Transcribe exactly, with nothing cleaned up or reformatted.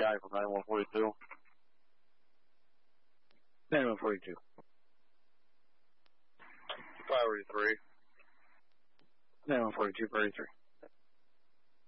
guy from ninety-one forty-two. ninety-one forty-two. Priority three. ninety-one forty-two, priority three.